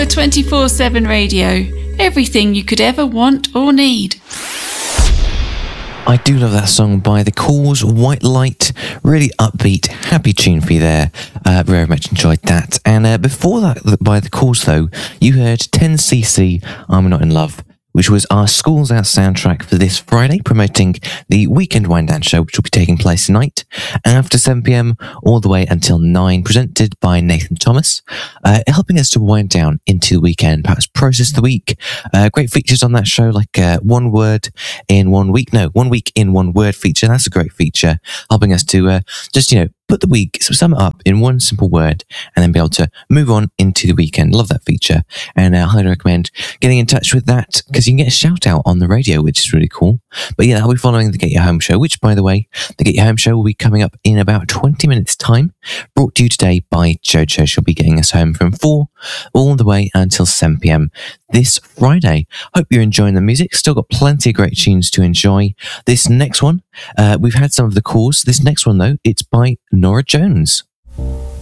Pure 24/7 radio. Everything you could ever want or need. I do love that song by The Cause, White Light. Really upbeat, happy tune for you there. Very much enjoyed that. And before that, by The Cause though, you heard 10cc, I'm Not In Love, which was our Schools Out soundtrack for this Friday, promoting the Weekend Wind Down show, which will be taking place tonight after 7pm all the way until 9, presented by Nathan Thomas, helping us to wind down into the weekend, perhaps process the week. Great features on that show, like 1 word in 1 week. No, 1 week in 1 word feature. That's a great feature, helping us to just, put the week, sum it up in 1 simple word, and then be able to move on into the weekend. Love that feature, and I highly recommend getting in touch with that, because you can get a shout out on the radio, which is really cool. But yeah, I'll be following the Get Your Home show, which, by the way, the Get Your Home show will be coming up in about 20 minutes time, brought to you today by Jojo. She'll be getting us home from 4 all the way until 7pm this Friday. Hope you're enjoying the music. Still got plenty of great tunes to enjoy. This next one, we've had some of The Cause. This next one though, it's by Norah Jones.